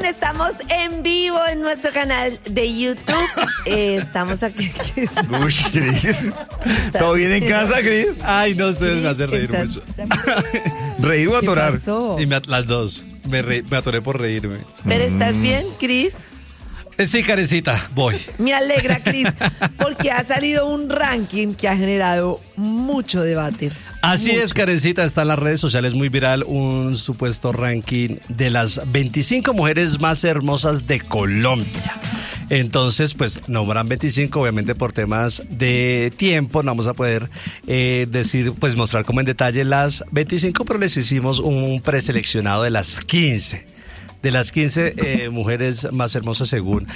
estamos en vivo en nuestro canal de YouTube. Estamos aquí. Uy, Cris. ¿Todo bien en casa, Cris? Ay, no, ustedes me hacen reír mucho. ¿Reír o atorar? ¿Qué pasó? Y las dos. Me atoré por reírme. ¿Pero estás bien, Cris? Sí, Karencita, voy. Me alegra, Cris, porque ha salido un ranking que ha generado mucho debate. Así Mucho. es, Karencita, está en las redes sociales muy viral un supuesto ranking de las 25 mujeres más hermosas de Colombia. Entonces, pues nombran 25, obviamente por temas de tiempo, no vamos a poder decir, pues mostrar como en detalle las 25, pero les hicimos un preseleccionado de las 15. De las 15 mujeres más hermosas según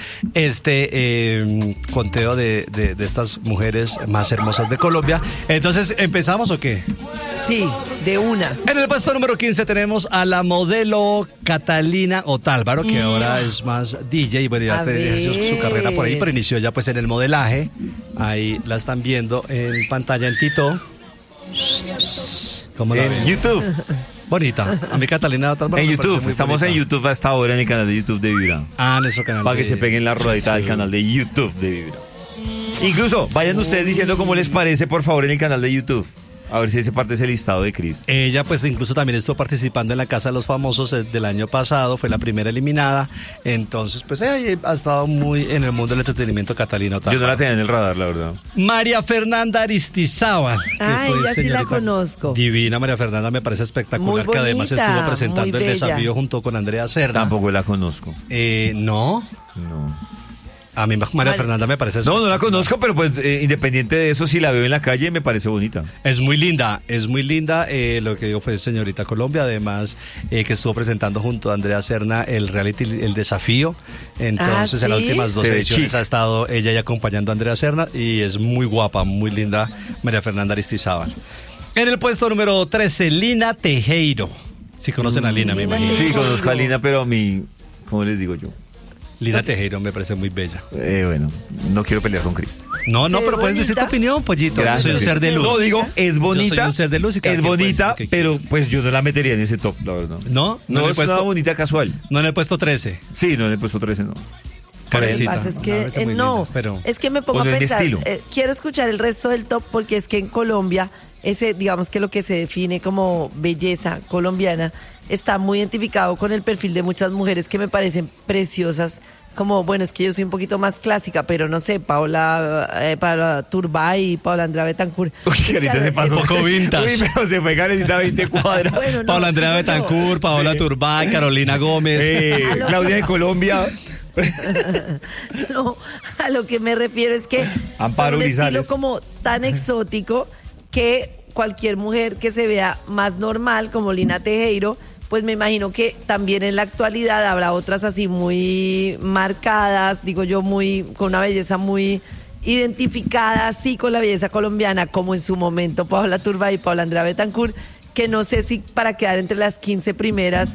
este conteo de estas mujeres más hermosas de Colombia. Entonces, ¿empezamos o qué? Sí, de una. En el puesto número 15 tenemos a la modelo Catalina Otálvaro, que ahora es más DJ, bueno, ya tiene su carrera por ahí, pero inició ya pues en el modelaje. Ahí la están viendo en pantalla en Tito. ¿Cómo la ven? En YouTube. Bonita. A mí Catalina Otálvaro En me parece YouTube. muy Estamos bonita. en YouTube hasta ahora en el canal de YouTube de Vibra. Ah, en nuestro canal. Para que de- se peguen la rodadita del canal de YouTube de Vibra. Incluso, vayan ustedes diciendo cómo les parece, por favor, en el canal de YouTube. A ver si ese parte es el listado de Cris. Ella pues incluso también estuvo participando en la Casa de los Famosos del año pasado, fue la primera eliminada, entonces pues ella ha estado muy en el mundo del entretenimiento, Catalina Otálvaro. Yo no la tenía en el radar, la verdad. María Fernanda Aristizábal. que Ay, fue ya sí la señorita conozco. Divina María Fernanda, me parece espectacular, Muy que además bonita, estuvo presentando muy el bella. desafío junto con Andrea Serna. Tampoco la conozco. No, No. a mí María Fernanda me parece No la conozco, pero pues independiente de eso, si la veo en la calle, me parece bonita. Es muy linda, lo que digo fue señorita Colombia, además que estuvo presentando junto a Andrea Serna el reality, el desafío, entonces ¿Ah, en las sí? últimas dos Se ve ediciones chic. ha estado ella y acompañando a Andrea Serna y es muy guapa, muy linda María Fernanda Aristizábal. En el puesto número 13, Lina Tejero. Si conocen a Lina, me imagino. Sí, conozco a Lina, pero a mí, ¿cómo les digo yo? Lina Tejero me parece muy bella. Bueno, no quiero pelear con Cris. No, ¿Se ve pero puedes decir tu bonita? opinión, pollito. Yo soy un ser de luz. No, digo, es bonita. Yo soy un ser de luz y cada es quien puede bonita, decir lo que pero pues yo no la metería en ese top, la verdad. ¿No? No, en el es una puesto, bonita casual. no en el puesto 13. Sí, no le he puesto 13, no. Lo que Karencita. pasa es Me que parece muy no, linda, pero... es que me pongo Bueno, a en pensar, estilo. quiero escuchar el resto del top porque es que en Colombia, ese, digamos que lo que se define como belleza colombiana está muy identificado con el perfil de muchas mujeres que me parecen preciosas, como, bueno, es que yo soy un poquito más clásica, pero no sé, Paola Turbay y Paola Andrea Betancourt. Uy, Es que Carita se pasó. Un poco vintage. Uy, pero se fue Karencita 20 cuadras. Bueno, no, Paola Andrea no, Betancourt, Paola Turbay, Carolina Gómez. Claudia de Colombia. No, a lo que me refiero es que Amparo son un estilo Grisales. como tan exótico que cualquier mujer que se vea más normal como Lina Tejero, pues me imagino que también en la actualidad habrá otras así muy marcadas, digo yo, muy con una belleza muy identificada así con la belleza colombiana, como en su momento Paola Turbay y Paola Andrea Betancourt, que no sé si para quedar entre las 15 primeras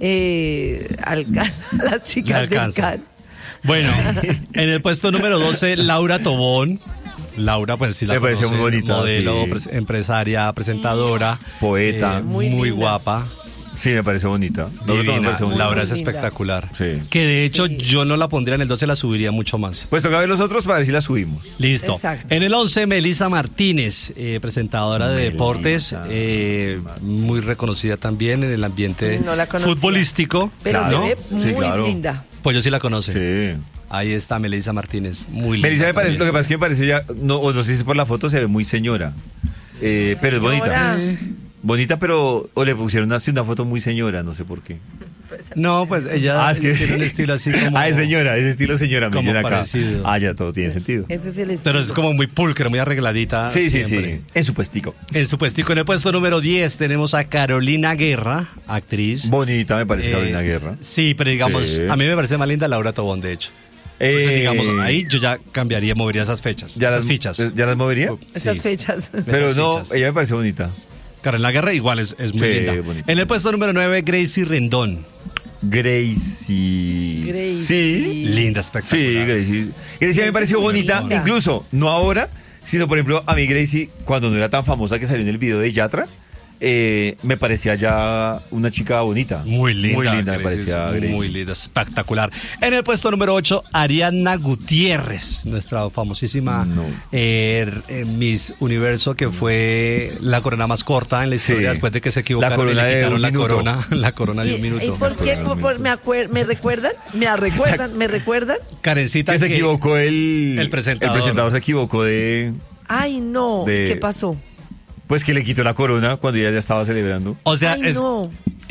las chicas del alcanza. CAN. Bueno, en el puesto número 12, Laura Tobón. Laura, pues sí la Me parece conocen, muy bonita, modelo, sí. empresaria, presentadora. Poeta. Muy, Muy linda. guapa. Sí, me parece bonita. Divina. Laura es Muy linda. espectacular. Sí. Que de hecho yo no la pondría en el 12, la subiría mucho más. Pues toca ver los otros para ver si la subimos. Listo. Exacto. En el 11, Melissa Martínez, presentadora de Melissa deportes, muy reconocida también en el ambiente No la conocía. futbolístico. Pero Claro. se ve Sí, muy claro. linda. Pues yo sí la conoce. Sí. Ahí está Melissa Martínez, muy linda. Melissa me parece, también. lo que pasa es que me parece ya, no, o no sé si es por la foto, se ve muy señora. Pero es bonita. Señora. Bonita, pero o le pusieron así una foto muy señora, no sé por qué. No, pues ella es que tiene un estilo así como... es señora, es estilo señora, me como dicen acá. parecido. Ya todo tiene sentido. Ese es el estilo. Pero es como muy pulcra, muy arregladita. Sí, siempre. sí. En su puestico. En su puestico, en el puesto número 10 tenemos a Carolina Guerra, actriz. Bonita me parece Carolina Guerra. Sí, pero digamos, Sí. a mí me parece más linda Laura Tobón, de hecho. Entonces, digamos, ahí yo ya cambiaría, movería esas fechas, esas fichas. ¿Ya las movería? Esas Sí. fechas. Pero esas no, fichas. ella me parece bonita. Carolina Guerra igual es muy Sí, linda. bonita. En el puesto número 9, Gracie Rendón. Gracie. Gracie. Sí. Linda, espectacular. Sí, Gracie. Gracie me pareció es muy bonita, linda. incluso, no ahora, sino por ejemplo, a mí Gracie, cuando no era tan famosa que salió en el video de Yatra, me parecía ya una chica bonita. Muy linda. Muy linda, me Gracie, parecía Gracie. muy linda, espectacular. En el puesto número 8, Ariana Gutiérrez, nuestra famosísima Miss Universo, que fue la corona más corta en la historia, Sí. después de que se equivocaron La corona y le de quitaron un la minuto. corona de un minuto. ¿Y por qué? ¿Me recuerdan? ¿Me recuerdan? Karencita, Que se equivocó el presentador. El presentador se equivocó de... Ay, no. De- ¿Qué pasó? Pues que le quitó la corona cuando ella ya estaba celebrando. O sea, Ay, no.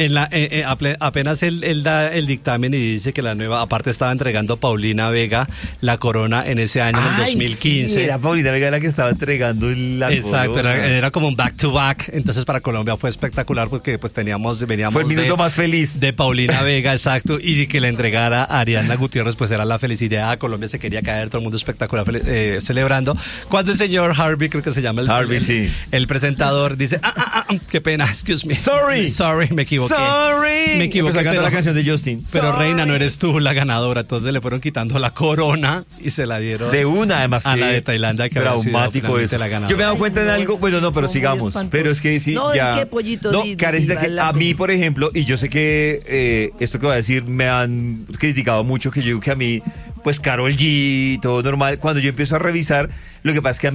apenas él da el dictamen y dice que la nueva, aparte estaba entregando a Paulina Vega la corona en ese año, en el 2015. Sí, era Paulina Vega la que estaba entregando la Exacto, corona. era como un back to back, entonces para Colombia fue espectacular porque pues veníamos Fue el minuto más feliz. de Paulina Vega, exacto, y que le entregara a Ariana Gutiérrez, pues era la felicidad. Colombia se quería caer, todo el mundo espectacular celebrando. Cuando el señor Harvey, creo que se llama el presentador, dice, qué pena, excuse me. Sorry, me equivoqué. Me equivoqué. Empezó a cantar la canción de Justin. Pero Sorry. reina, no eres tú la ganadora. Entonces le fueron quitando la corona y se la dieron De una, además a que la de Tailandia, que había sido traumático finalmente eso. la ganadora. Yo me he dado cuenta de Ay, no, algo, bueno, no, pero estuvo muy sigamos. espantoso. Pero es que sí, No, ya. ¿en qué, pollito? No, Di, Karencita, que adelante. a mí, por ejemplo, y yo sé que esto que voy a decir me han criticado mucho, que yo digo que a mí, pues Karol G, todo normal. Cuando yo empiezo a revisar, lo que pasa es que a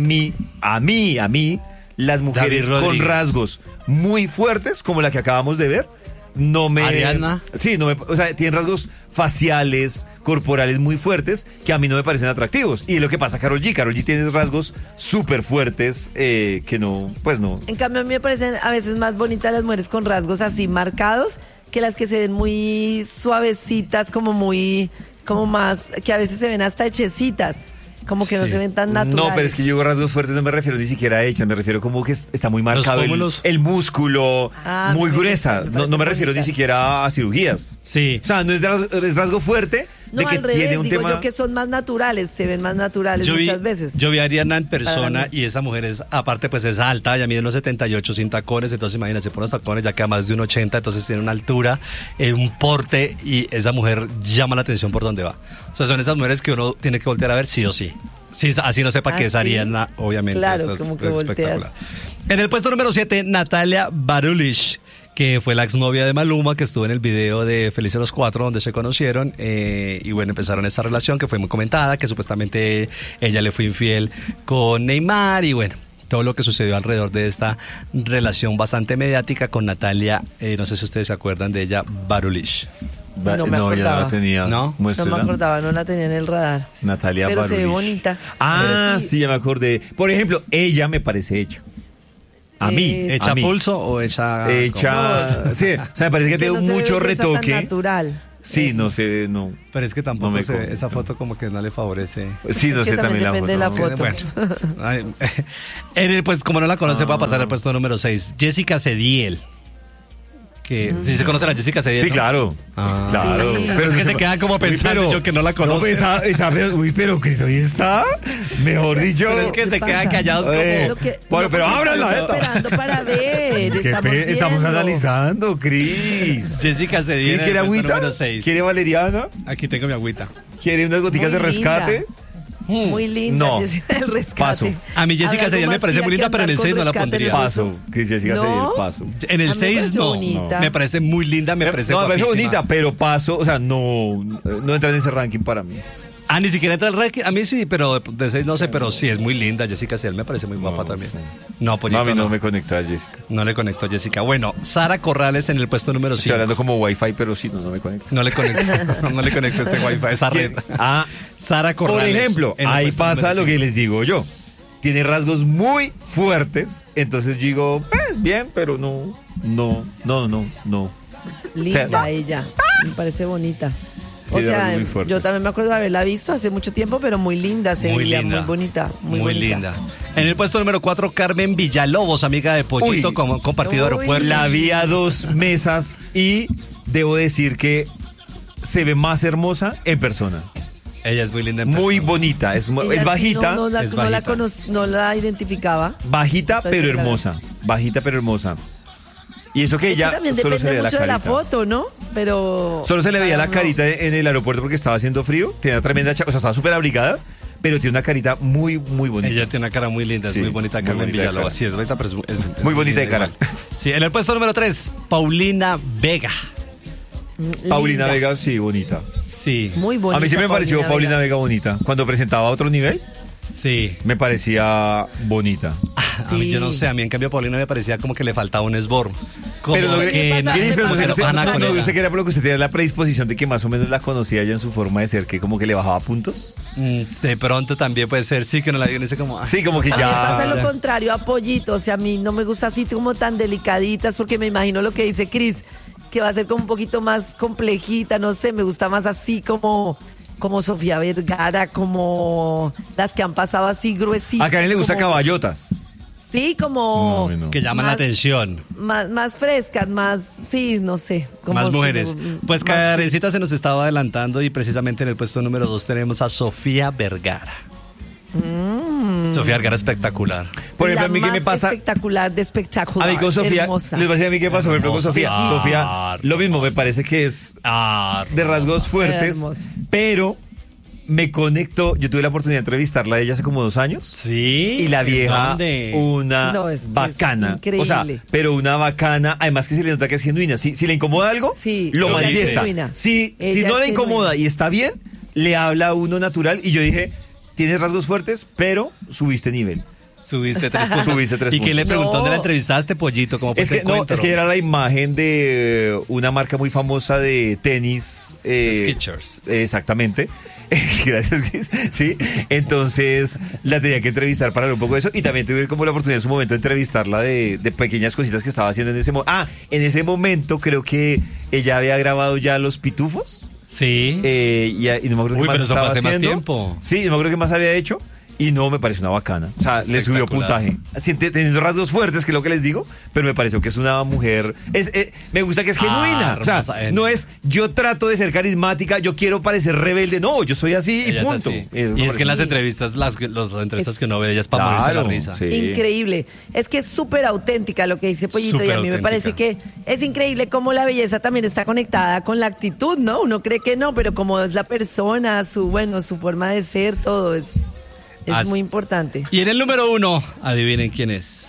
mí, las mujeres David con Rodríguez. rasgos muy fuertes, como la que acabamos de ver, no me... Ariana. Sí, no me, o sea, tienen rasgos faciales, corporales muy fuertes que a mí no me parecen atractivos. Y es lo que pasa a Karol G. Karol G tiene rasgos súper fuertes que no, pues no. En cambio, a mí me parecen a veces más bonitas las mujeres con rasgos así marcados que las que se ven muy suavecitas, como más, que a veces se ven hasta hechecitas, como que no Sí. se ven tan naturales. No, pero es que yo digo rasgos fuertes, no me refiero ni siquiera a hechas, me refiero como que está muy marcado pómulos. el músculo, Ah, muy me gruesa. gustan, me No me parecen refiero ni bonitas. siquiera a cirugías. Sí. O sea, no es rasgo fuerte No, de que al revés, tiene un digo tema. yo que son más naturales, se ven más naturales muchas veces. Yo vi a Ariana en persona Para mí. y esa mujer es, aparte pues es alta, ya mide unos 78 sin tacones, entonces imagínense, por los tacones ya queda más de 1,80, entonces tiene una altura, un porte y esa mujer llama la atención por donde va. O sea, son esas mujeres que uno tiene que voltear a ver sí o sí. Sí, así no sepa ¿Ah, que es sí? Ariana, obviamente. Claro, esto es como que volteas. En el puesto número 7, Natalia Barulish, que fue la exnovia de Maluma, que estuvo en el video de Felices los Cuatro, donde se conocieron, y bueno, empezaron esta relación que fue muy comentada, que supuestamente ella le fue infiel con Neymar, y bueno, todo lo que sucedió alrededor de esta relación bastante mediática con Natalia, no sé si ustedes se acuerdan de ella, Barulish. No me ya no acordaba. la tenía. ¿No? No Muéstrela. me acordaba, no la tenía en el radar. Natalia Pero se ve Barulish. bonita. Ah, Pero sí, ya me acordé. Por ejemplo, ella me parece hecha. A mí. ¿Hecha a mí. pulso o hecha...? Hecha. Sí, o sea, me parece que tiene no se ve mucho belleza tan retoque. natural. Sí, Eso. no sé, no. Pero es que tampoco No me se- convence. esa foto como que no le favorece. Sí, no Es que sé también también la depende foto. de la ¿no? foto. Bueno, ay, pues como no la conoce, voy a pasar al puesto número 6. Jessica Cediel. Que sí se conoce a la Jessica Cediel. Sí, ¿no? claro. Ah. Claro. Sí. Pero es que se queda como pensando yo que no la conozco. Uy, pero Cris hoy está, mejor dicho. Pero es que se pasa? quedan callados como. Lo que- Bueno, pero porque ábranla estamos esta. esperando para ver. Qué estamos viendo. analizando, Cris. Jessica Cediel. ¿Cris quiere en el puesto agüita? número 6. ¿Quiere valeriana? Aquí tengo mi agüita. ¿Quiere unas goticas Muy de rescate? Muy linda. No. Jessica, el rescate. Paso. A mí Jessica ¿Habrá algo Cediel me más parece tía muy linda, que pero en el andar 6 no con la rescate en pondría. el Paso. Cris Jessica ¿No? Cediel, paso. En A el mí me 6 parece no. bonita. Me parece muy linda, me parece No, me parece guapísima. bonita, pero paso, o sea, no entra en ese ranking para mí. Ah, ni siquiera entra el ranking. A mí sí, pero de 6 no sé, pero sí es muy linda. Jessica Cediel me parece muy guapa también. sí. No, No, pollito, a mí no. no me conecta Jessica. No le conectó a Jessica. Bueno, Sara Corrales en el puesto número Estoy 5. hablando como Wi-Fi, pero sí, no me conecta. No le conectó. No le conectó este wifi, esa red. Ah, Sara Corrales. por ejemplo, en el ahí puesto pasa número lo que 5. les digo yo. Tiene rasgos muy fuertes, entonces yo digo, bien, pero no. Linda O sea, ella. Me parece bonita. O Tiene sea, rasgos muy fuertes. yo también me acuerdo de haberla visto hace mucho tiempo, pero muy linda, se Muy veía linda. muy bonita. Muy, bonita. linda. En el puesto número 4, Carmen Villalobos, amiga de Pollito, Uy. compartido Uy. aeropuertos. La vi a 2 mesas y debo decir que se ve más hermosa en persona. Ella es muy linda en Muy persona. bonita, es Ella sí bajita, No, es bajita. no la identificaba. bajita Estoy pero clara. hermosa, bajita pero hermosa. Y eso que Es que ella también solo se depende le veía la mucho de la carita. foto, ¿no? Pero... Solo se le veía la no. carita en el aeropuerto porque estaba haciendo frío, tenía tremenda o sea, estaba súper abrigada, pero tiene una carita muy, muy bonita. Ella tiene una cara muy linda, Sí, es muy bonita, muy Carmen bonita de Villalobos. cara. Sí, es bonita, pero es Muy bonita de linda cara. igual. Sí, en el puesto número 3, Paulina Vega. Paulina Linda. Vega, sí, bonita. Sí, Muy bonita. A mí sí me pareció Paulina Vega. Vega bonita. Cuando presentaba a otro nivel, sí. me parecía bonita. A mí Sí. yo no sé, a mí en cambio Paulina me parecía como que le faltaba un esbor. Como Pero lo que que pasa- Jenny, pero me usted, pasa- Ana no, con no, ella. usted que era por lo que usted tenía la predisposición de que más o menos la conocía ya en su forma de ser, que como que le bajaba puntos. De pronto también puede ser, sí, que no la digo y dice como... Sí, como que A mí me pasa lo ya. contrario a Pollito, o sea, a mí no me gusta así como tan delicaditas porque me imagino lo que dice Cris, que va a ser como un poquito más complejita, no sé, me gusta más así como Sofía Vergara, como las que han pasado así gruesitas. A Karen le gusta como- caballotas. Sí, como... No, a mí no. Que llaman la más- atención. Más frescas, más, sí, no sé. como Más si- mujeres. Pues más- Karencita se nos estaba adelantando y precisamente en el puesto número 2 tenemos a Sofía Vergara. Sofía Vergara espectacular. Por ejemplo, la a mí qué me más pasa. espectacular de espectacular. A mí con Sofía, hermosa. les voy a decir a mí qué pasó, por ejemplo, con Sofía. Hermosa. Sofía, lo mismo, me parece que es de rasgos fuertes, Hermosa. pero me conectó. Yo tuve la oportunidad de entrevistarla a ella hace como 2 años. Sí. Y la ¿en vieja, dónde? una No, es bacana. increíble. O sea, pero una bacana, además que se le nota que es genuina. Si le incomoda algo, Sí, lo ella es manifiesta. genuina. Si Ella no es le incomoda genuina. y está bien, le habla a uno natural. Y yo dije, tienes rasgos fuertes, pero subiste nivel. Subiste 3 puntos. Subiste 3 ¿Y quién le puntos. preguntó No. dónde la entrevistaste, Pollito? ¿Cómo fue Es que, ese no, encuentro? es que era la imagen de una marca muy famosa de tenis. Skechers. Exactamente. Gracias, Chris. Sí, entonces la tenía que entrevistar para hablar un poco de eso. Y también tuve como la oportunidad en su momento de entrevistarla de pequeñas cositas que estaba haciendo en ese momento. En ese momento creo que ella había grabado ya Los Pitufos. Sí. Y no me acuerdo Uy, qué más pero eso estaba fue hace más haciendo. tiempo. Sí, no me acuerdo qué más había hecho. Y no, me pareció una bacana. O sea, le subió Espectacular. puntaje. Teniendo rasgos fuertes, que es lo que les digo, pero me pareció que es una mujer... me gusta que es genuina. O sea, hermosa. no es yo trato de ser carismática, yo quiero parecer rebelde. No, yo soy así y Ella es punto. así. Me Y es que en las parece- entrevistas, las entrevistas Es- que uno ve, ella es para morirse Claro, la risa. sí. Increíble. Es que es súper auténtica lo que dice Pollito y a mí me Súper parece que es increíble cómo la belleza también está conectada con la actitud, ¿no? Uno cree que no, pero como es la persona, su forma de ser, todo es Así- muy importante. Y en el número 1, adivinen quién es.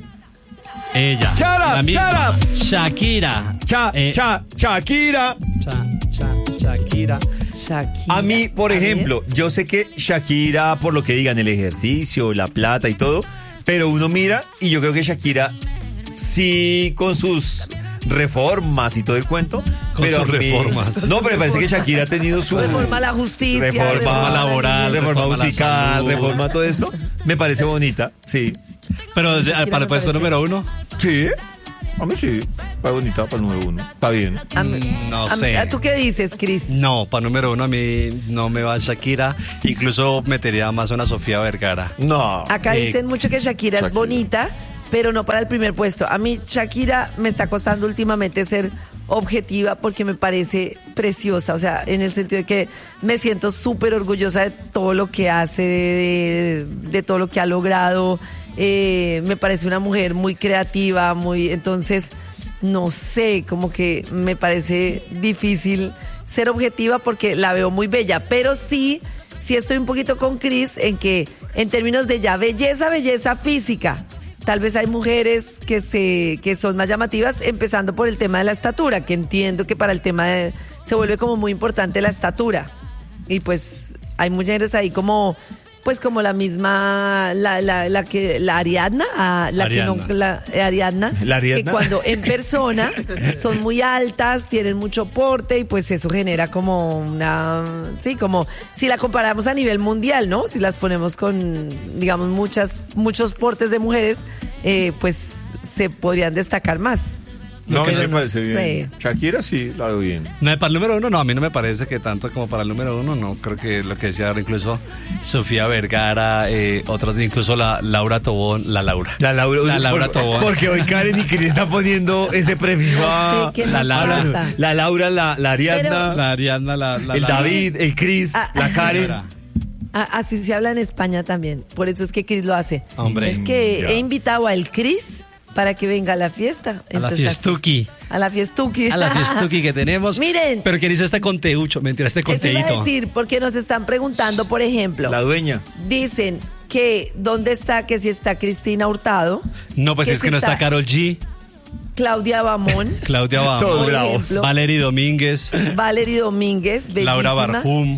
Ella. Shut up, la misma. shut up. Shakira. Shakira. Shakira. Shakira. A mí, por A ver. ejemplo, yo sé que Shakira, por lo que digan, el ejercicio, la plata y todo, pero uno mira y yo creo que Shakira, sí, con sus reformas y todo el cuento. Con pero sus a mí- reformas. No, pero me parece que Shakira ha tenido su... Reforma a la justicia, Reforma laboral, reforma reforma a la musical, salud. reforma todo esto. Me parece bonita, sí. Pero Shakira para me el puesto parece- número 1, Sí, a mí sí. Está bonita para el número 1. Está bien. no A mí- sé. ¿Tú qué dices, Cris? No, para número 1 a mí no me va Shakira. Incluso metería más a una Sofía Vergara. No. Acá dicen mucho que Shakira es Shakira. bonita, pero no para el primer puesto. A mí Shakira me está costando últimamente ser objetiva porque me parece preciosa, o sea, en el sentido de que me siento súper orgullosa de todo lo que hace, de todo lo que ha logrado. Me parece una mujer muy creativa, entonces, no sé, como que me parece difícil ser objetiva porque la veo muy bella, pero sí estoy un poquito con Cris en que en términos de ya belleza física, tal vez hay mujeres que son más llamativas, empezando por el tema de la estatura, que entiendo que para el tema se vuelve como muy importante la estatura. Y pues hay mujeres ahí como la misma, la Ariadna, Ariadna, La Ariadna. que cuando en persona son muy altas, tienen mucho porte y pues eso genera como como si la comparamos a nivel mundial, ¿no? Si las ponemos con, digamos, muchos portes de mujeres, pues se podrían destacar más. No, a mí Pero sí me no parece bien. sé. Shakira sí, la veo bien. No, para el número 1 no, a mí no me parece que tanto como para el número 1, no. Creo que lo que decía ahora incluso Sofía Vergara, otras, incluso la Laura Tobón, La Laura Tobón. Porque hoy Karen y Cris están poniendo ese prefijo No a sé qué la les Laura, pasa. la Laura, la Ariadna, La Ariadna, la el David, el Cris, la Karen. Así se habla en España también, por eso es que Cris lo hace. Hombre, es que ya. he invitado al Cris para que venga a la fiesta. A la Entonces, fiestuki. a la fiestuki. A la fiestuki que tenemos. Miren. Pero ¿quién hizo este conteucho? Mentira, este Eso iba a conteíto. decir, porque nos están preguntando, por ejemplo, La dueña. dicen que dónde está, que si está Cristina Hurtado, No, pues que es que si no está Karol G, Claudia Bamón, Claudia Todos Bamón, por bravos. ejemplo, Valery Domínguez, Valery Domínguez, bellísima. Laura Barjum.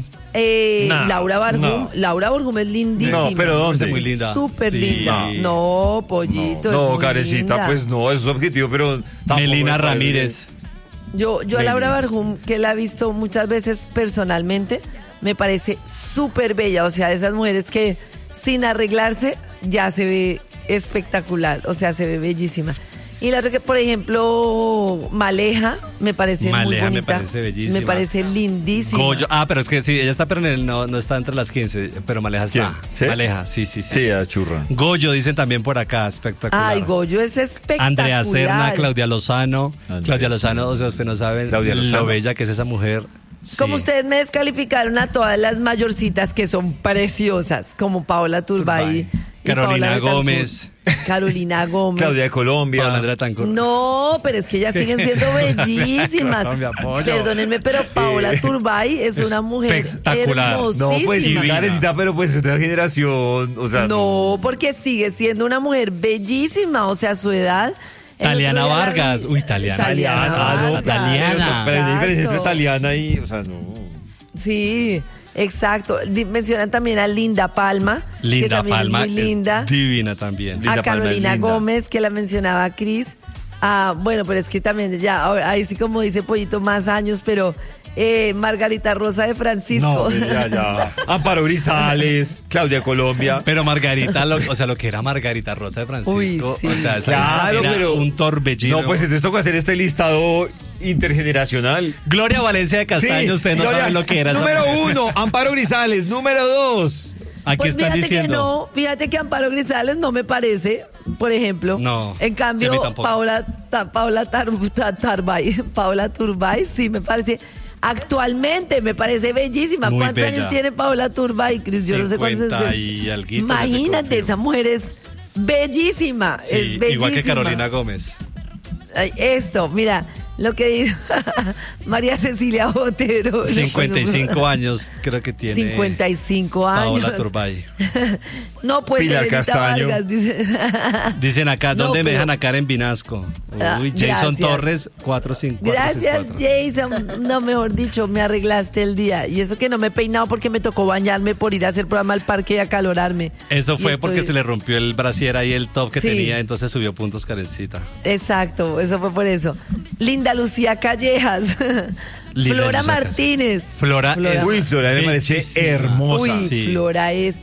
No, Laura Barjum. no. Laura Barjum es lindísima. No, pero ¿dónde? Muy linda. Súper Sí. linda. No, pollito. es No, muy Karencita, linda. pues no, eso es objetivo, pero... tampoco Melina me parece. Ramírez. Yo a Melina. Laura Barjum, que la he visto muchas veces personalmente, me parece súper bella. O sea, de esas mujeres que sin arreglarse ya se ve espectacular. O sea, se ve bellísima. Y la otra que, por ejemplo, Maleja, me parece muy Maleja me bonita. parece bellísima. Me parece lindísima. Goyo. Ah, pero es que sí, ella está, pero no está entre las 15. Pero Maleja está. ¿Quién? ¿Sí? Maleja, sí. Sí, a churra. Goyo, dicen también por acá, espectacular. Ay, Goyo es espectacular. Andrea Serna, Claudia Lozano. Andrea Claudia Lozano, o sea, usted no sabe Claudia Lozano. lo bella que es esa mujer. Sí. Como ustedes me descalificaron a todas las mayorcitas que son preciosas, como Paola Turbay, Turbay. y Carolina Paola Betancourt. Gómez. Carolina Gómez. Claudia de Colombia. Paola Andrea Tancur. No, pero es que ellas siguen siendo bellísimas. Colombia, pollo. Perdónenme, pero Paola Turbay es una mujer espectacular. hermosísima. No, pues divina. Karencita, pero pues es de una generación, o sea... No, porque sigue siendo una mujer bellísima, o sea, a su edad. El Taliana otro día la Vargas. vi- Uy, Taliana. Taliana Vargas. Taliana. Pero hay diferencia entre Exacto. Taliana y, o sea, no... Sí, exacto. Mencionan también a Linda Palma, que Linda también Palma es muy linda. es divina también. Linda A Palma es Carolina linda. Gómez, que la mencionaba Cris. Ah, bueno, pero es que también ya, ahí sí como dice Pollito, más años, pero Margarita Rosa de Francisco. No, Ya. Amparo Grisales, Claudia Colombia. Pero Margarita, o sea, lo que era Margarita Rosa de Francisco, Uy, sí. o sea, esa Claro, era pero... un torbellino. No, pues entonces toca hacer este listado intergeneracional. Gloria Valencia de Castaño, Sí, ustedes no Gloria, saben lo que era esa Número mujer. 1, Amparo Grisales. Número 2. Aquí Pues están fíjate diciendo. que no, fíjate que Amparo Grisales no me parece, por ejemplo. No, En sí, cambio, a mí tampoco. Paola Turbay sí me parece. Actualmente me parece bellísima. Muy ¿Cuántos bella. años tiene Paola Turbay, Cris? Yo no sé cuántos 50 años. y alguito, Imagínate, te confirmo. esa mujer es bellísima. Sí, es bellísima. igual que Carolina Gómez. Ay, esto, mira, lo que dijo María Cecilia Botero. 55 años creo que tiene 55 años. Paola Turbay. No, pues Pilar Elenita Castaño. Vargas dice. Dicen acá, No, ¿dónde me pero- dejan a Karen Vinasco? Ah, Uy, Jason gracias. Torres, 45. Gracias, Jason. No, mejor dicho, me arreglaste el día. Y eso que no me he peinado porque me tocó bañarme por ir a hacer programa al parque y acalorarme. Eso Y fue porque estoy- se le rompió el brasier ahí, el top que Sí. tenía, entonces subió puntos Karencita. Exacto, eso fue por eso. Linda Lucía Callejas. Linda Flora Lucía Martínez. Flora es- Uy, Flora me parece Bellísima. hermosa. Uy, Sí. Flora es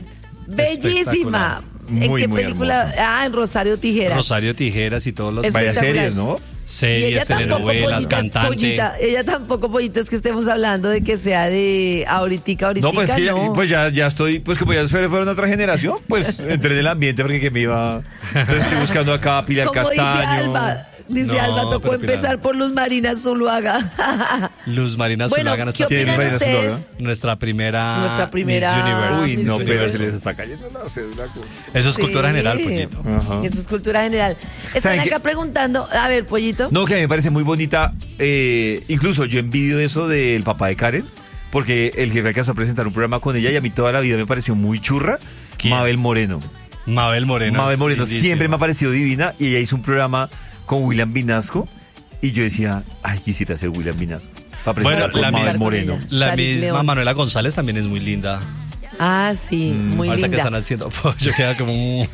bellísima. ¿En Muy, qué muy película? hermosa. Ah, en Rosario Tijeras. Rosario Tijeras y todos los Es- Varias espectacular. series, ¿no? Y series, ella tampoco, telenovelas, Pollita, cantante. Pollita, ella tampoco, Pollito, es que estemos hablando de que sea de ahoritica, No, pues que no. pues ya estoy, pues que ya fueron otra generación, pues entré en el ambiente porque que me iba. Entonces estoy buscando acá a Pilar Como Castaño. dice No, Alba, tocó pero Pilar- empezar por Luz Marina Zuluaga. Luz Marina Bueno, Zuluaga, ¿qué nuestra, ¿Quién es opinan Marina ustedes? Zuluaga? nuestra primera Nuestra primera Miss Universe. Uy, Miss no, pero Universe. se les está cayendo la cédula. Eso es Sí. cultura general, Pollito. Ajá. Eso es cultura general. Están ¿Saben acá qué? preguntando, a ver, Pollito. No, que a mí me parece muy bonita. Incluso yo envidio eso del papá de Karen, porque el jefe alcanzó a presentar un programa con ella y a mí toda la vida me pareció muy churra. ¿Quién? Mabel Moreno. Mabel Moreno. Mabel es Moreno lindísima. siempre me ha parecido divina y ella hizo un programa con William Vinasco y yo decía, ay, quisiera ser William Vinasco. Para presentar Bueno, con la Mabel misma- Moreno. La Charis misma León. Manuela González también es muy linda. Ah, sí, muy Ahorita que linda. están haciendo pollo, queda como un...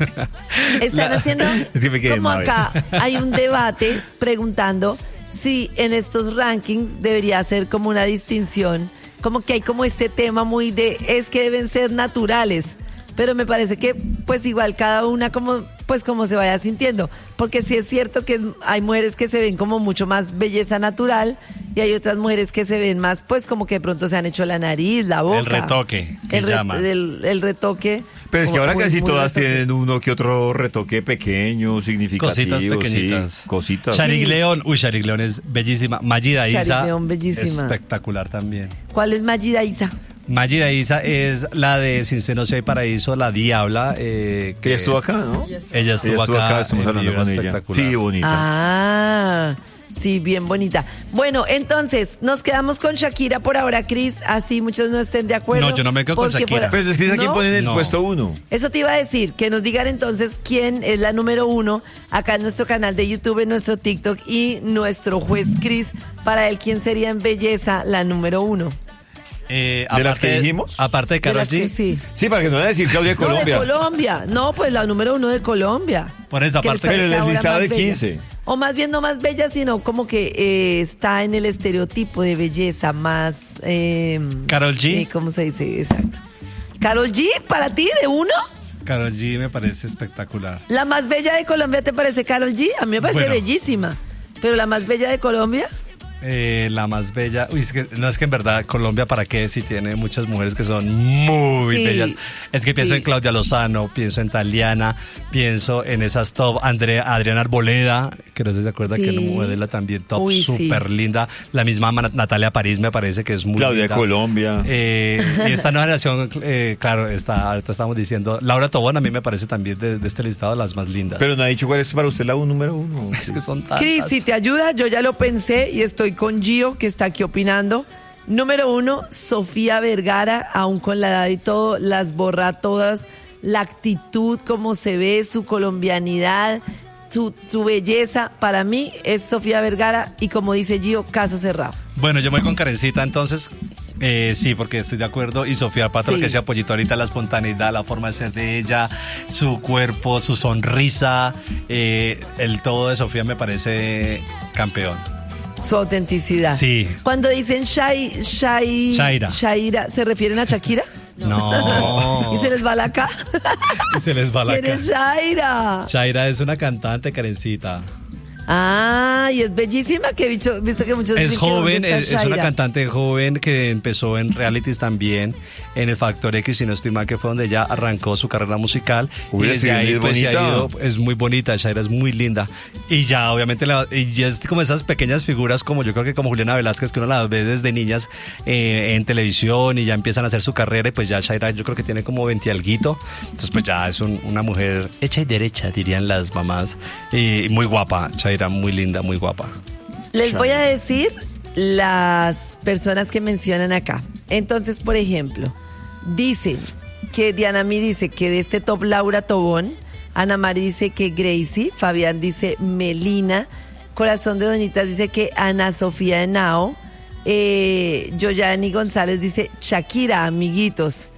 Están haciendo Sí me quedé, como Mabel. acá hay un debate preguntando si en estos rankings debería ser como una distinción, como que hay como este tema muy de es que deben ser naturales, pero me parece que pues igual cada una como pues como se vaya sintiendo, porque sí es cierto que hay mujeres que se ven como mucho más belleza natural y hay otras mujeres que se ven más pues como que de pronto se han hecho la nariz, la boca. El retoque, que el llaman. el retoque. Pero es que como ahora muy- casi muy todas retoque. tienen uno que otro retoque pequeño, significativo. Cositas pequeñitas. Sí, cositas. Sharik Sí. León, uy, Sharik León es bellísima. Mayida Sharik Isa, León, bellísima. espectacular también. ¿Cuál es Mayida Isa? Magida Isa es la de Sin Seno Si Hay Paraíso, la Diabla. Que ella estuvo acá, ¿no? Ella estuvo acá, estamos hablando con ella. Sí, bonita. Ah, sí, bien bonita. Bueno, entonces, nos quedamos con Shakira por ahora, Cris, así muchos no estén de acuerdo. No, yo no me quedo con Shakira. Pero es que aquí ¿No? ponen el No. puesto 1. Eso te iba a decir, que nos digan entonces quién es la número 1 acá en nuestro canal de YouTube, en nuestro TikTok y nuestro juez Cris, para él quién sería en belleza la número 1. ¿De las que dijimos? Aparte de Karol G. Sí. Sí, para que no van a decir Claudia de No, Colombia. de Colombia. No, pues la número 1 de Colombia. Por esa Que parte. les Pero en parezca el ahora listado más de bella. 15. O más bien no más bella, sino como que está en el estereotipo de belleza más... Karol G. ¿Cómo se dice? Exacto. ¿Karol G para ti de 1? Karol G me parece espectacular. ¿La más bella de Colombia te parece Karol G? A mí me parece Bueno. bellísima. Pero la más bella de Colombia... La más bella, es que en verdad Colombia, ¿para qué? Si tiene muchas mujeres que son muy Sí, bellas. Es que pienso sí. en Claudia Lozano, pienso en Taliana, pienso en esas top, Adriana Arboleda, que no sé si se acuerda Sí. que era una modelo también top, Uy, súper sí. linda. La misma Natalia París me parece que es muy Claudia de linda. Colombia. Y esta nueva generación, claro, ahorita estamos diciendo, Laura Tobón a mí me parece también de este listado las más lindas. Pero no ha dicho cuál es para usted la número 1. es que son tantas. Cris, si te ayuda, yo ya lo pensé y estoy con Gio, que está aquí opinando. Número 1, Sofía Vergara, aún con la edad y todo, las borra todas. La actitud, cómo se ve, su colombianidad, su belleza, para mí es Sofía Vergara y como dice Gio, caso cerrado. Bueno, yo me voy con Karencita entonces. Sí, porque estoy de acuerdo. Y Sofía Pato, Sí. lo que decía Pollito ahorita, la espontaneidad, la forma de ser de ella, su cuerpo, su sonrisa, el todo de Sofía me parece campeón. Su autenticidad. Sí. Cuando dicen Shaira. Shaira, ¿se refieren a Shakira? No. ¿Y se les va la cara? Y se les va la ¿Quién cara. es Shaira? Shaira es una cantante, Karencita. Ah, y es bellísima, que visto que muchos Es dicen que joven, ¿dónde está es una Shaira? cantante joven que empezó en realities también, en el Factor X, si no estoy mal, que fue donde ella arrancó su carrera musical. Uy, y desde sí, ahí es pues se ha bonita. ido, es muy bonita, Shaira es muy linda. Y ya obviamente y ya es como esas pequeñas figuras como yo creo que como Juliana Velázquez, que uno las ve desde niñas en televisión y ya empiezan a hacer su carrera y pues ya Shaira yo creo que tiene como 20 alguito. Entonces pues ya es una mujer hecha y derecha, dirían las mamás. Y muy guapa, Shaira, muy linda, muy guapa. Les voy a decir las personas que mencionan acá. Entonces, por ejemplo, dicen que Diana Mi dice que de este top Laura Tobón, Ana Mari dice que Gracie, Fabián dice Melina, Corazón de Doñitas dice que Ana Sofía Henao, Yoyani González dice Shakira, amiguitos.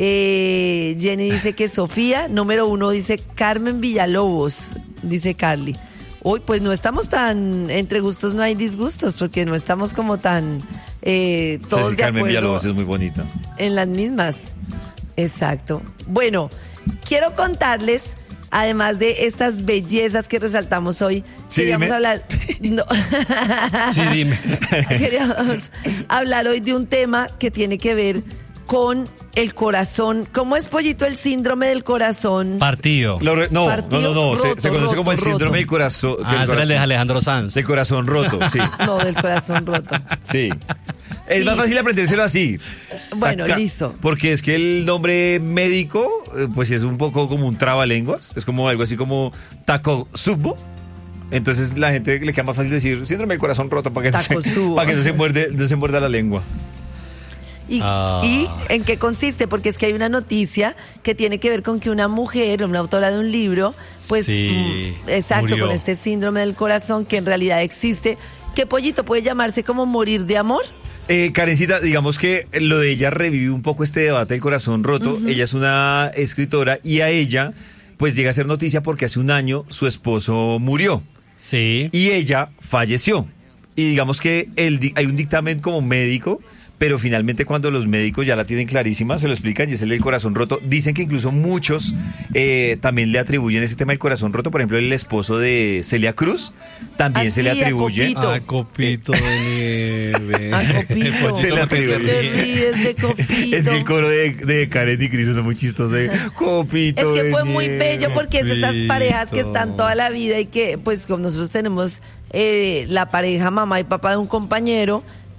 Jenny dice que Sofía, número 1 dice Carmen Villalobos, dice Carly. Hoy pues no estamos tan, entre gustos no hay disgustos, porque no estamos como tan todos de Carmen acuerdo Villalobos es muy bonita. en las mismas. Exacto. Bueno, quiero contarles, además de estas bellezas que resaltamos hoy, Sí, queríamos dime. hablar... No. Sí, dime. Queríamos hablar hoy de un tema que tiene que ver con el corazón. ¿Cómo es, Pollito, el síndrome del corazón? Partido. No, Partido no. roto, Se conoce como el roto. síndrome del corazón. Ese era el de Alejandro Sanz. Del corazón roto, sí. No, del corazón roto. Sí. Es Sí. más fácil aprendérselo así. Bueno, Taca. listo. Porque es que el nombre médico, pues es un poco como un trabalenguas. Es como algo así como Takotsubo. Entonces la gente le queda más fácil decir síndrome del corazón roto para que, Takotsubo. para que no se muerda la lengua. ¿Y en qué consiste? Porque es que hay una noticia que tiene que ver con que una mujer, una autora de un libro, pues, Sí, exacto, murió. con este síndrome del corazón que en realidad existe. ¿Qué, Pollito, puede llamarse como morir de amor? Karencita, digamos que lo de ella revive un poco este debate del corazón roto. Ella es una escritora y a ella pues llega a ser noticia porque hace un año su esposo murió Sí. y ella falleció. Y digamos que hay un dictamen como médico, pero finalmente cuando los médicos ya la tienen clarísima, se lo explican y es el del corazón roto. Dicen que incluso muchos también le atribuyen ese tema del corazón roto. Por ejemplo, el esposo de Celia Cruz también Ah, se le sí, a atribuye. Copito. A copito de nieve. A Copito. Pollito, Se le ¿por qué atribuye. Te ríe? ríes de Copito. Es que el coro de Karen y Cris es muy chistoso. Copito. Es que de fue muy nieve. bello porque es esas Copito. parejas que están toda la vida y que pues como nosotros tenemos la pareja mamá y papá de un compañero,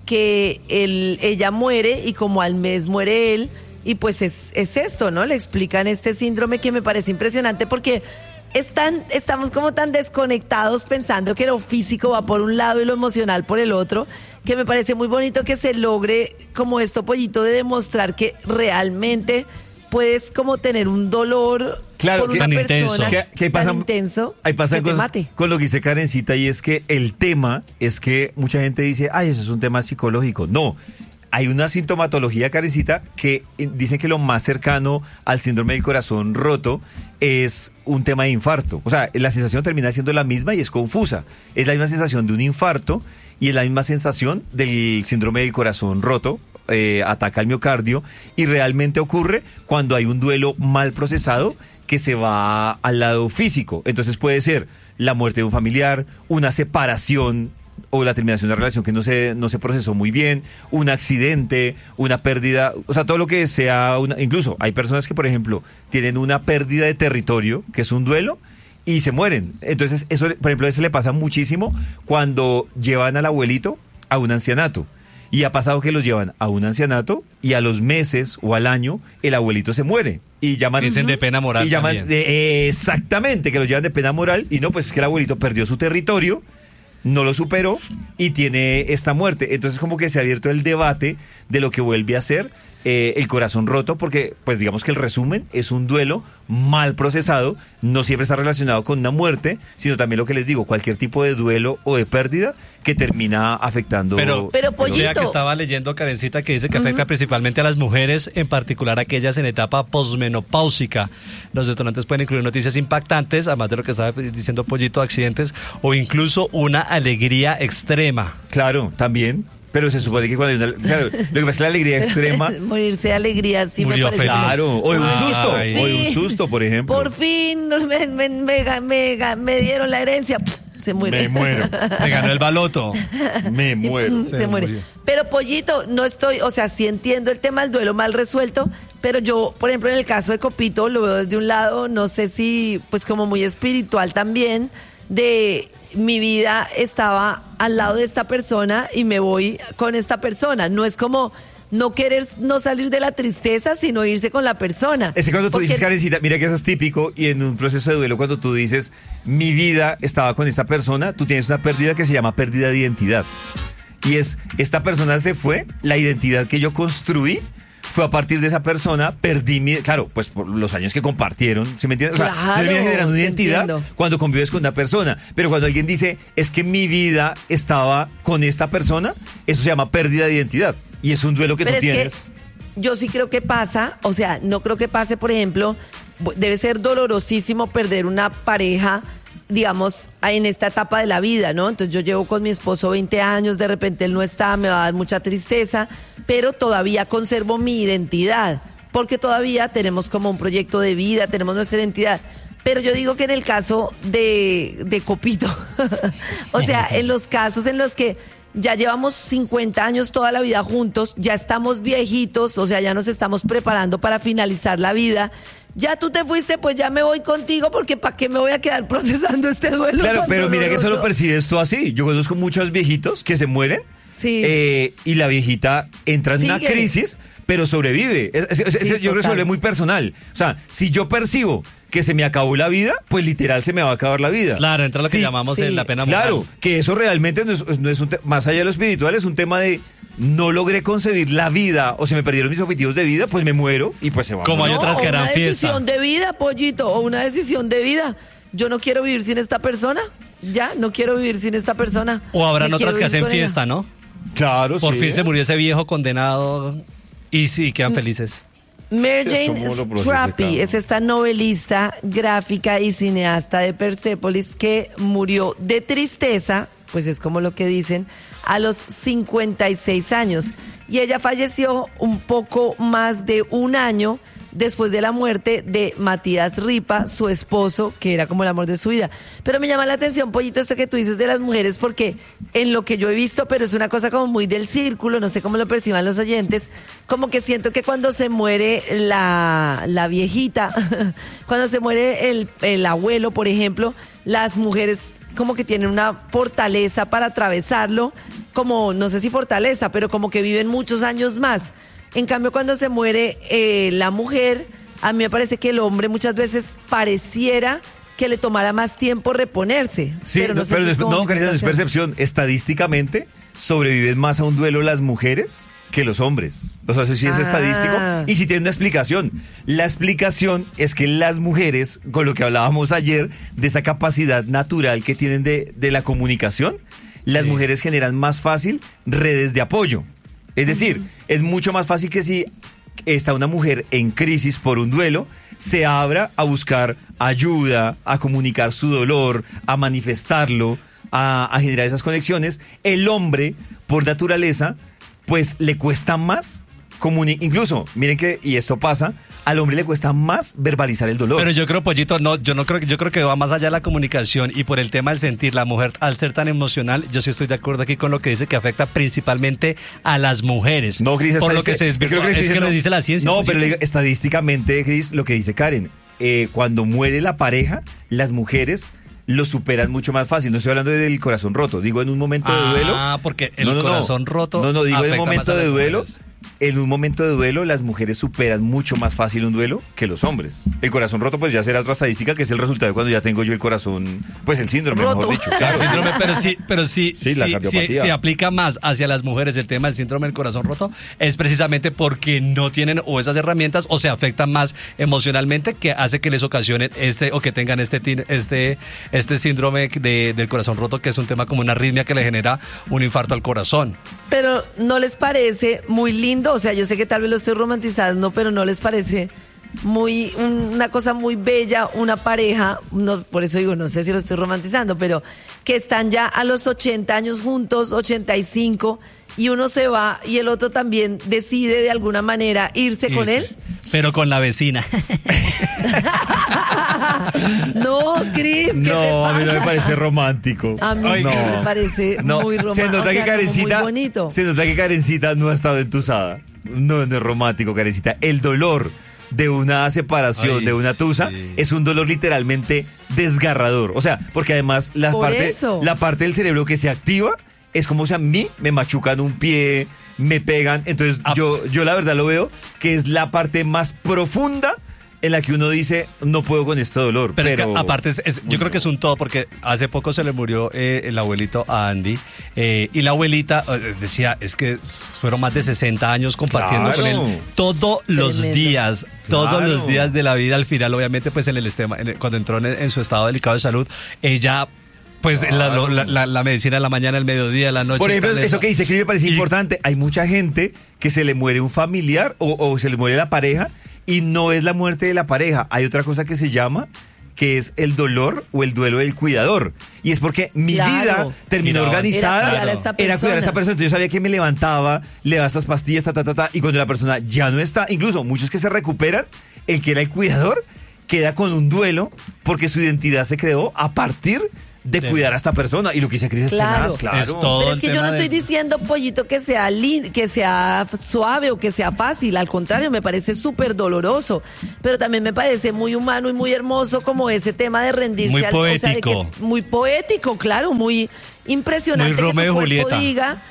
que ella muere y como al mes muere él, y pues es esto, ¿no? Le explican este síndrome que me parece impresionante porque estamos como tan desconectados pensando que lo físico va por un lado y lo emocional por el otro, que me parece muy bonito que se logre como esto, Pollito, de demostrar que realmente puedes como tener un dolor por una persona tan intenso ahí pasan que te cosas mate. con lo que dice Karencita, y es que el tema es que mucha gente dice, ay, eso es un tema psicológico. No, hay una sintomatología, Karencita, que dicen que lo más cercano al síndrome del corazón roto es un tema de infarto. O sea, la sensación termina siendo la misma y es confusa. Es la misma sensación de un infarto y es la misma sensación del síndrome del corazón roto. Ataca al miocardio y realmente ocurre cuando hay un duelo mal procesado que se va al lado físico. Entonces puede ser la muerte de un familiar, una separación o la terminación de una relación que no se procesó muy bien, un accidente, una pérdida, o sea, todo lo que sea, incluso hay personas que, por ejemplo, tienen una pérdida de territorio, que es un duelo, y se mueren. Entonces, eso, por ejemplo, eso le pasa muchísimo cuando llevan al abuelito a un ancianato. Y ha pasado que los llevan a un ancianato y a los meses o al año el abuelito se muere. Y llaman... Dicen de pena moral y llaman también. Exactamente, que los llevan de pena moral. Y no, pues es que el abuelito perdió su territorio, no lo superó y tiene esta muerte. Entonces como que se ha abierto el debate de lo que vuelve a ser el corazón roto, porque pues digamos que el resumen es un duelo mal procesado, no siempre está relacionado con una muerte, sino también lo que les digo, cualquier tipo de duelo o de pérdida que termina afectando. Pero Pollito, vea que estaba leyendo, Karencita, que dice que afecta principalmente a las mujeres, en particular aquellas en etapa posmenopáusica. Los detonantes pueden incluir noticias impactantes, además de lo que estaba diciendo Pollito, accidentes o incluso una alegría extrema. Claro, también. Pero se supone que cuando hay claro, lo que pasa es que la alegría extrema... Morirse de alegría sí Murió me parece. feliz. Claro, o de un susto, Ay. o de un susto, por ejemplo. Por fin me dieron la herencia. Pff, se muere. Me muero, Se ganó el baloto. me muero. Se muere. murió. Pero Pollito, no estoy, o sea, sí entiendo el tema del duelo mal resuelto, pero yo, por ejemplo, en el caso de Copito, lo veo desde un lado, no sé si, pues como muy espiritual también, de mi vida estaba al lado de esta persona y me voy con esta persona. No es como no querer no salir de la tristeza, sino irse con la persona. Es que cuando tú Porque- dices, Karencita, mira que eso es típico, y en un proceso de duelo, cuando tú dices, mi vida estaba con esta persona, tú tienes una pérdida que se llama pérdida de identidad. Y es, esta persona se fue, la identidad que yo construí fue a partir de esa persona, perdí mi... Claro, pues por los años que compartieron, ¿sí me entiendes? O sea, Claro, termina generando una te identidad entiendo. cuando convives con una persona. Pero cuando alguien dice, es que mi vida estaba con esta persona, eso se llama pérdida de identidad. Y es un duelo que Pero tú es tienes. que yo sí creo que pasa, o sea, no creo que pase, por ejemplo, debe ser dolorosísimo perder una pareja, digamos, en esta etapa de la vida, ¿no? Entonces yo llevo con mi esposo 20 años, de repente él no está, me va a dar mucha tristeza, pero todavía conservo mi identidad, porque todavía tenemos como un proyecto de vida, tenemos nuestra identidad. Pero yo digo que en el caso de Copito, o sea, en los casos en los que ya llevamos 50 años toda la vida juntos, ya estamos viejitos, o sea, ya nos estamos preparando para finalizar la vida. Ya tú te fuiste, pues ya me voy contigo, porque ¿para qué me voy a quedar procesando este duelo? Claro, tan pero mira que eso lo doloroso? percibes tú así. Yo conozco muchos viejitos que se mueren. Sí. Y la viejita entra en una Sigue. crisis, pero sobrevive. Yo creo que se total. vuelve muy personal. O sea, si yo percibo que se me acabó la vida, pues literal se me va a acabar la vida. Claro, entra lo que Sí, llamamos sí. la pena moral. Claro, que eso realmente no es un más allá de lo espiritual, es un tema de no logré concebir la vida o se me perdieron mis objetivos de vida, pues me muero y pues se va a Como hay morir. otras que o harán una fiesta. decisión de vida, Pollito, o una decisión de vida. Yo no quiero vivir sin esta persona. Ya, no quiero vivir sin esta persona. O habrán Me otras quiero que ir hacen con ella. fiesta, ¿no? Claro, Por sí. fin se murió ese viejo condenado y sí, quedan felices. Mary Sí, es Jane como lo procesa Strappy cada uno. es esta novelista, gráfica y cineasta de Persépolis que murió de tristeza, pues es como lo que dicen, a los 56 años. Y ella falleció un poco más de un año después de la muerte de Matías Ripa, su esposo, que era como el amor de su vida. Pero me llama la atención, Pollito, esto que tú dices de las mujeres, porque en lo que yo he visto, pero es una cosa como muy del círculo, no sé cómo lo perciban los oyentes, como que siento que cuando se muere la viejita, cuando se muere el abuelo, por ejemplo, las mujeres como que tienen una fortaleza para atravesarlo, como, no sé si fortaleza, pero como que viven muchos años más. En cambio, cuando se muere la mujer, a mí me parece que el hombre muchas veces pareciera que le tomara más tiempo reponerse. Sí, pero no, sé pero si es como mi Karina, es sensación. percepción. Estadísticamente, sobreviven más a un duelo las mujeres que los hombres. O sea, eso sí es estadístico. Y sí tiene una explicación. La explicación es que las mujeres, con lo que hablábamos ayer, de esa capacidad natural que tienen de la comunicación, las mujeres generan más fácil redes de apoyo. Es decir, es mucho más fácil que si está una mujer en crisis por un duelo, se abra a buscar ayuda, a comunicar su dolor, a manifestarlo, a generar esas conexiones. El hombre, por naturaleza, pues le cuesta más incluso, miren que, y esto pasa, al hombre le cuesta más verbalizar el dolor. Pero yo creo, Pollito, yo creo que va más allá de la comunicación y por el tema del sentir. La mujer, al ser tan emocional, yo sí estoy de acuerdo aquí con lo que dice, que afecta principalmente a las mujeres. No, Cris, por lo que se desvirtúa. Es que lo dice la ciencia. No, Pollito. pero estadísticamente, Cris, lo que dice Karen, cuando muere la pareja, las mujeres lo superan mucho más fácil. No estoy hablando del corazón roto, digo en un momento de duelo. Ah, porque el corazón roto. No, digo en un afecta momento más a las de duelo. mujeres. En un momento de duelo, las mujeres superan mucho más fácil un duelo que los hombres. El corazón roto, pues ya será otra estadística, que es el resultado de cuando ya tengo yo el corazón, pues el síndrome, roto. mejor dicho. Claro, Claro. síndrome, pero sí, la cardiopatía. se aplica más hacia las mujeres el tema del síndrome del corazón roto, es precisamente porque no tienen o esas herramientas o se afectan más emocionalmente, que hace que les ocasionen o que tengan este síndrome del corazón roto, que es un tema como una arritmia que le genera un infarto al corazón. Pero ¿no les parece muy lindo? O sea, yo sé que tal vez lo estoy romantizando, pero ¿no les parece una cosa muy bella, una pareja, no, por eso digo, no sé si lo estoy romantizando, pero que están ya a los 80 años juntos, 85, y uno se va y el otro también decide de alguna manera irse con él? Pero con la vecina. No, Cris, ¿qué te No, a mí no me pasa? parece romántico. A mí sí me parece muy romántico. Se nota que muy Karencita, bonito. se nota que Karencita no ha estado entusada. No es romántico, Karencita. El dolor de una separación, de una tusa, es un dolor literalmente desgarrador. O sea, porque además la parte del cerebro que se activa es como si a mí me machucan un pie, me pegan. Entonces yo la verdad lo veo que es la parte más profunda en la que uno dice, no puedo con este dolor. Pero es que aparte, yo creo que es un todo, porque hace poco se le murió el abuelito a Andy, y la abuelita decía, es que fueron más de 60 años compartiendo con él todos los días de la vida. Al final, obviamente, pues cuando entró en su estado delicado de salud, ella... Pues la medicina en la mañana, el mediodía, la noche. Por ejemplo, eso que dice que me parece importante. Hay mucha gente que se le muere un familiar o se le muere la pareja y no es la muerte de la pareja. Hay otra cosa que se llama, que es el dolor o el duelo del cuidador. Y es porque mi vida terminó organizada. Era cuidar a esta persona. Entonces yo sabía que me levantaba, le daba estas pastillas, y cuando la persona ya no está, incluso muchos que se recuperan, el que era el cuidador queda con un duelo porque su identidad se creó a partir de cuidar a esta persona. Y lo que dice Cris es tenaz, claro. Es todo. Pero es que yo no estoy diciendo, Pollito, que sea que sea suave o que sea fácil. Al contrario, me parece súper doloroso. Pero también me parece muy humano y muy hermoso como ese tema de rendirse muy poético. O sea, muy poético, claro, muy impresionante. Muy Romeo y Julieta.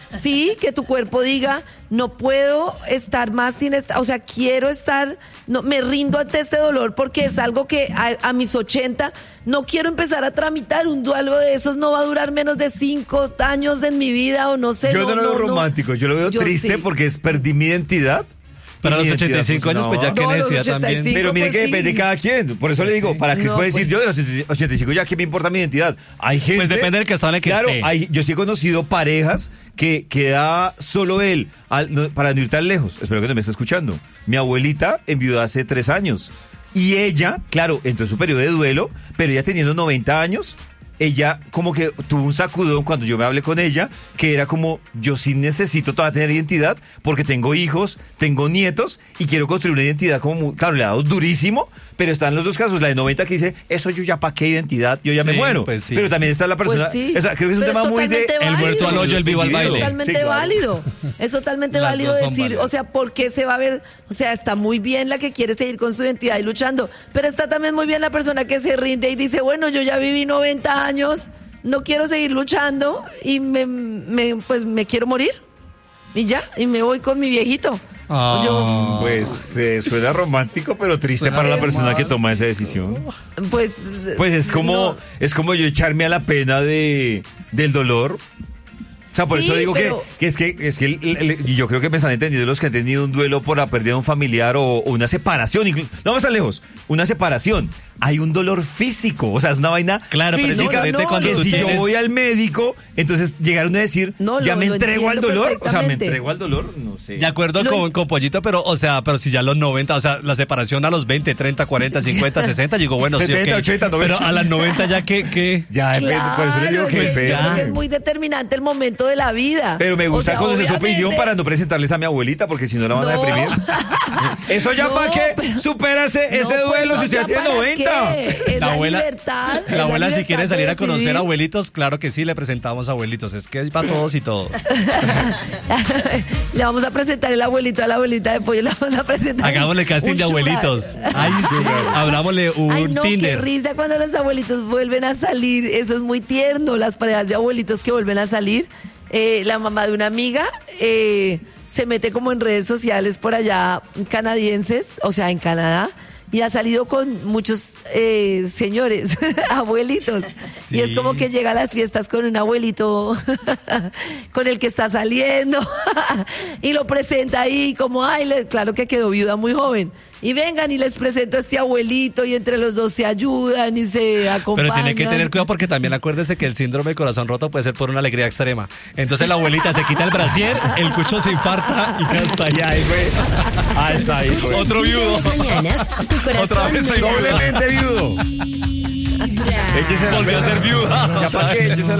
Que tu cuerpo diga, no puedo estar más sin o sea, quiero estar, no, me rindo ante este dolor porque es algo que a mis 80 no quiero empezar a tramitar un duelo de esos, no va a durar menos de 5 años en mi vida o no sé. Yo no lo veo romántico, yo lo veo triste porque perdí mi identidad. Para los 85 años, pues ya que necesidad también. Pero mire que depende de cada quien. Por eso le digo, para que pueda decir, yo de los 85 ya que me importa mi identidad. Hay gente. Pues depende del que está en el que esté. Yo sí he conocido parejas que queda solo él, para no ir tan lejos. Espero que no me esté escuchando. Mi abuelita enviudó hace 3 años. Y ella, claro, entró en su periodo de duelo, pero ella teniendo 90 años, ella como que tuvo un sacudón cuando yo me hablé con ella, que era como, yo sí necesito todavía tener identidad, porque tengo hijos, tengo nietos, y quiero construir una identidad como, claro, le ha dado durísimo, pero están los dos casos, la de 90 que dice, eso yo ya pa' qué identidad, yo ya me muero. Pues sí. Pero también está la persona, creo que es un tema muy de... El muerto al hoyo, el vivo al baile. Es totalmente válido, es totalmente válido decir, o sea, ¿por qué se va a ver? O sea, está muy bien la que quiere seguir con su identidad y luchando, pero está también muy bien la persona que se rinde y dice, bueno, yo ya viví 90 años, no quiero seguir luchando y pues me quiero morir. Y ya, y me voy con mi viejito. Yo, Pues suena romántico, pero triste para la persona que toma esa decisión. pues Pues no. es como yo echarme a la pena del dolor. O sea, por Sí, eso digo pero- que yo creo que me están entendiendo los que han tenido un duelo por la pérdida de un familiar o una separación. No más lejos, una separación. Hay un dolor físico, o sea, es una vaina Claro, pero es física. diferente cuando que tú si yo tienes- voy al médico, entonces llegaron a decir, No, ya lo me entrego al entiendo dolor. O sea, me perfectamente. entrego al dolor, no sé. De acuerdo con Pollito, pero si ya a los 90, o sea, la separación a los 20, 30, 40, 50, 60, digo, bueno, 70, sí, ok. 80, 90. Pero a las 90 ya que... Ya, por eso le digo Claro, que es, espera. es muy determinante el momento de la vida. Pero me gusta O sea, conocer su opinión obviamente- para no presentarles a mi abuelita, porque si no la van a No. deprimir. Eso ya No, para qué pero- supera ese No, pues, duelo no, si usted ya tiene ¿para 90. qué? Es La abuela, libertad, es la abuela si libertad quiere de salir a conocer decidir. abuelitos, claro que sí, le presentamos abuelitos. Es que hay para todos y todo. Le vamos a presentar el abuelito a la abuelita de pollo, le vamos a presentar. Hagámosle casting un de sugar. abuelitos. Ay, sí, hablámosle un Ay, no, Tinder. qué risa cuando los abuelitos vuelven a salir. Eso es muy tierno, las parejas de abuelitos que vuelven a salir. La mamá de una amiga se mete como en redes sociales por allá canadienses, o sea, en Canadá, y ha salido con muchos señores, abuelitos. Sí. Y es como que llega a las fiestas con un abuelito con el que está saliendo y lo presenta ahí como, ay, claro que quedó viuda muy joven. Y vengan y les presento a este abuelito y entre los dos se ayudan y se acompañan. Pero tiene que tener cuidado porque también acuérdese que el síndrome de corazón roto puede ser por una alegría extrema. Entonces la abuelita se quita el brasier, el cucho se infarta y ya está. Ya, ahí fue. Ah, está ahí, Escuchas fue. Otro Vibra en viudo. las mañanas, tu corazón Otra vez soy no late. Doblemente viudo. Vibra. Échese la Volvió a ser viuda. Ya para qué, échese